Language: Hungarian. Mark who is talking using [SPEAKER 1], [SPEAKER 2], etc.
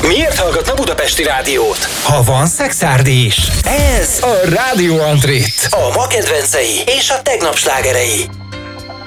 [SPEAKER 1] Miért hallgatna Budapesti Rádiót?
[SPEAKER 2] Ha van szexárdi is.
[SPEAKER 1] Ez
[SPEAKER 2] a Rádió Antrit.
[SPEAKER 1] A ma kedvencei és a tegnap slágerei.